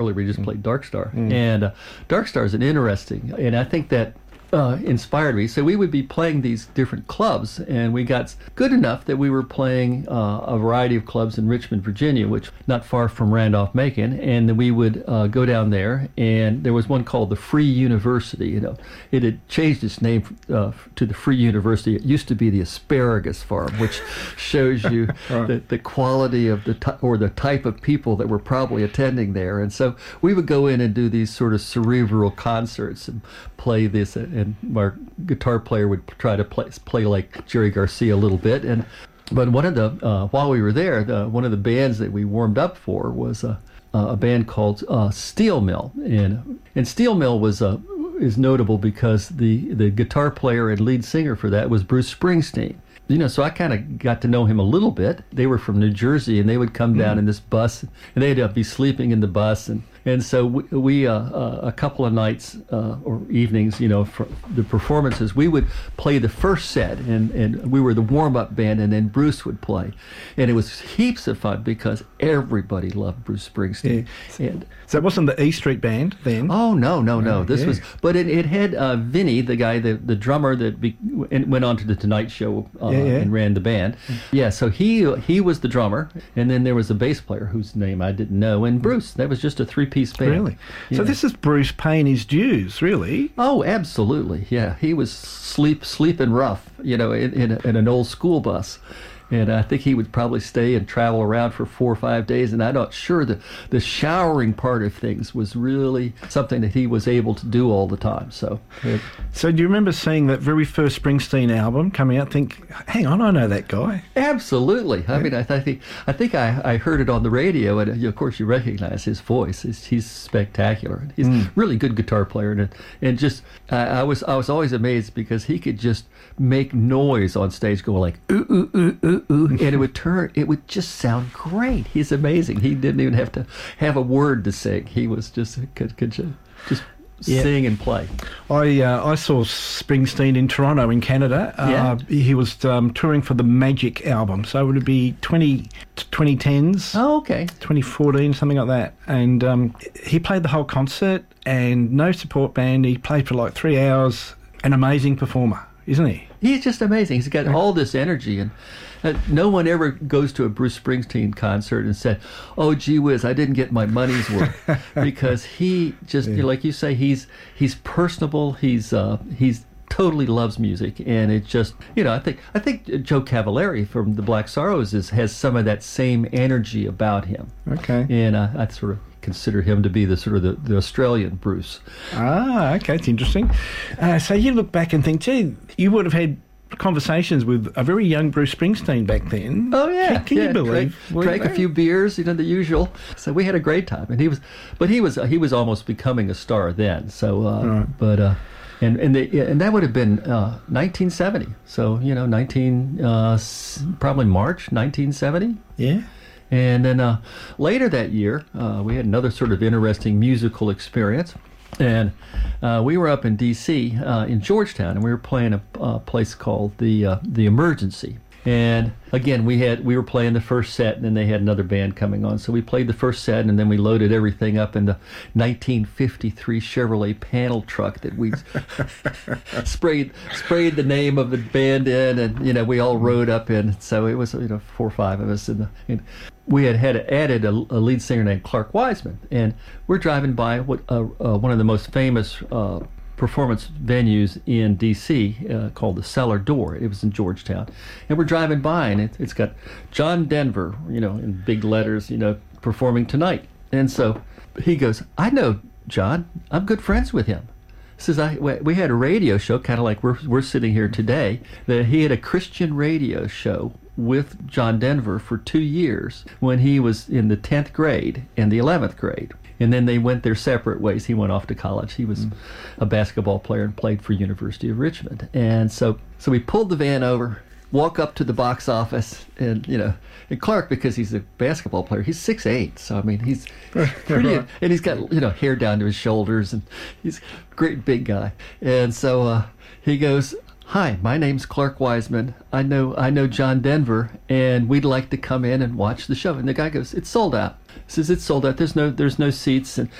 Earlier we just played Dark Star, and Dark Star is an interesting, and I think that inspired me. So we would be playing these different clubs, and we got good enough that we were playing a variety of clubs in Richmond, Virginia, which not far from Randolph-Macon, and then we would go down there, and there was one called the Free University. You know, it had changed its name to the Free University. It used to be the Asparagus Farm, which shows you the quality of the type of people that were probably attending there. And so we would go in and do these sort of cerebral concerts and play this, and our guitar player would try to play like Jerry Garcia a little bit. But one of the while we were there, one of the bands that we warmed up for was a band called Steel Mill, and Steel Mill is notable because the guitar player and lead singer for that was Bruce Springsteen. You know, so I kind of got to know him a little bit. They were from New Jersey, and they would come down in this bus, and they'd be sleeping in the bus, and so we a couple of nights or evenings, you know, for the performances, we would play the first set, and we were the warm-up band, and then Bruce would play. And it was heaps of fun because everybody loved Bruce Springsteen. Yeah. And so it wasn't the E Street Band then? Oh, no. This was, but it had Vinny, the guy, the drummer that went on to the Tonight Show and ran the band. Yeah, so he was the drummer, and then there was a bass player whose name I didn't know, and Bruce. That was just a three-piece band. Really? So this is Bruce paying his dues, really? Oh, absolutely. Yeah, he was sleeping rough, you know, in an old school bus. And I think he would probably stay and travel around for 4 or 5 days. And I'm not sure the showering part of things was really something that he was able to do all the time. So do you remember seeing that very first Springsteen album coming out? Think, hang on, I know that guy. Absolutely. I mean, I think I heard it on the radio, and of course you recognize his voice. He's spectacular. He's a really good guitar player, and just I was always amazed because he could just make noise on stage, go like ooh ooh ooh ooh ooh, and it would just sound great. He's amazing. He didn't even have to have a word to sing. He was just could just sing and play. I saw Springsteen in Toronto in Canada. He was touring for the Magic album, so it would be 2010s. Oh, okay. 2014, something like that. And he played the whole concert and no support band. He played for like 3 hours. An amazing performer, isn't he? He's just amazing. He's got all this energy, and no one ever goes to a Bruce Springsteen concert and said, "Oh, gee whiz, I didn't get my money's worth," because he just, you know, like you say, he's personable. He's totally loves music, and it just, you know, I think Joe Cavallari from the Black Sorrows has some of that same energy about him. Okay, and I sort of consider him to be the sort of the Australian Bruce. Ah, okay, it's interesting. So you look back and think, gee, you would have had conversations with a very young Bruce Springsteen back then. Oh yeah, can you believe? Drank a few beers, you know, the usual. So we had a great time, and he was almost becoming a star then. So, and that would have been 1970. So you know, probably March 1970. Yeah. And then later that year, we had another sort of interesting musical experience. And we were up in D.C. In Georgetown, and we were playing a place called the Emergency. And again, we were playing the first set, and then they had another band coming on. So we played the first set, and then we loaded everything up in the 1953 Chevrolet panel truck that we sprayed the name of the band in, and you know, we all rode up in. So it was, you know, 4 or 5 of us we had added a lead singer named Clark Wiseman, and we're driving by one of the most famous performance venues in D.C. Called the Cellar Door. It was in Georgetown, and we're driving by, and it's got John Denver, you know, in big letters, you know, performing tonight. And so he goes, "I know John. I'm good friends with him." Says we had a radio show, kind of like we're sitting here today. That he had a Christian radio show with John Denver for 2 years when he was in the 10th grade and the 11th grade. And then they went their separate ways. He went off to college. He was a basketball player and played for University of Richmond. And so we pulled the van over, walk up to the box office, and you know, and Clark, because he's a basketball player, he's 6'8", so I mean he's pretty, and he's got, you know, hair down to his shoulders, and he's a great big guy. And so he goes, "Hi, my name's Clark Wiseman. I know John Denver, and we'd like to come in and watch the show." And the guy goes, "It's sold out." He says, "It's sold out. There's no seats." And